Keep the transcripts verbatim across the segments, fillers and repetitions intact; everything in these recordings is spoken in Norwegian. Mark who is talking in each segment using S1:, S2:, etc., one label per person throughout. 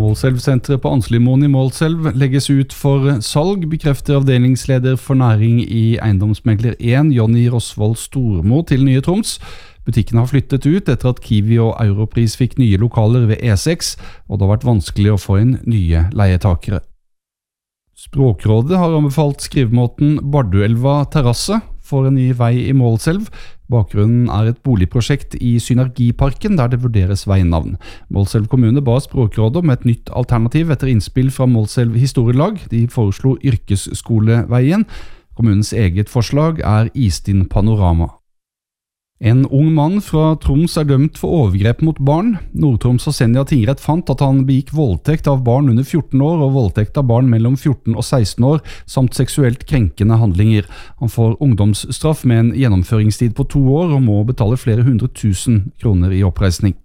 S1: Målselv-senteret på Anslimoen i Målselv legges ut for salg, bekrefter avdelingsleder for næring i eiendomsmegler én, Jonny Rosvold Stormo, til Nye Troms. Butikken har flyttet ut etter at Kiwi og Europris fikk nye lokaler ved E seks, og det har vært vanskelig å få inn nye leietakere. Språkrådet har anbefalt skrivemåten Barduelva terrasse for en ny vei i Målselv. Bakgrunnen er et boligprosjekt i Synergiparken der det vurderes veinavn. Målselv kommune ba Språkrådet om et nytt alternativ etter innspill fra Målselv historielag. De foreslo yrkesskoleveien. Kommunens eget forslag er Istin Panorama. En ung mann fra Troms er dømt for overgrep mot barn. Nord-Troms og Senja tingrett fant at han begikk voldtekt av barn under fjorten år og voldtekt av barn mellom fjorten og seksten år, samt seksuelt krenkende handlinger. Han får ungdomsstraff med en gjennomføringstid på to år og må betale flere hundre tusen kroner i oppreisning.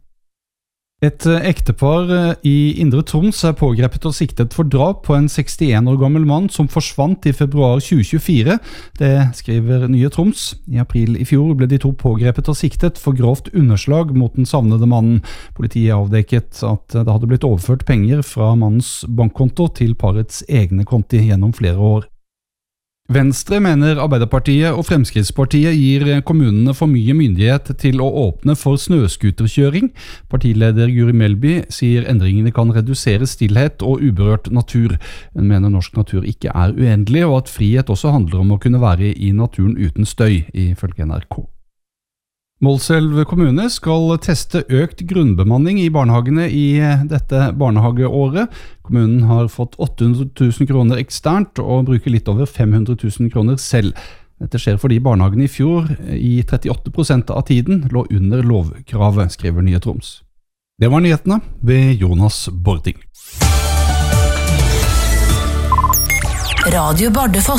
S1: Et ektepar i Indre Troms er pågrepet og siktet for drap på en sekstien år gammel mann som forsvant i februar tjue tjuefire. Det skriver Nye Troms. I april i fjor ble de to pågrepet og siktet for grovt underslag mot den savnede mannen. Politiet avdekket at det hadde blitt overført penger fra mannens bankkonto til parets egne konti gjennom flere år. Venstre mener Arbeiderpartiet og Fremskrittspartiet gir kommunene for mye myndighet til å åpne for snøskuterkjøring. Partileder Guri Melby sier endringene kan redusere stillhet og uberørt natur. Hun mener norsk natur ikke er uendelig, og at frihet også handler om å kunne være i naturen uten støy, ifølge N R K. Målselv kommune skal teste økt grunnbemanning i barnehagene i dette barnehageåret. Kommunen har fått åtte hundre tusen kroner eksternt og bruker litt over fem hundre tusen kroner selv. Dette skjer fordi barnehagene i fjor i trettiåtte prosent av tiden lå under lovkravet, skriver Nye Troms. Det var nyhetene ved Jonas Bording.
S2: Radio Bardufoss.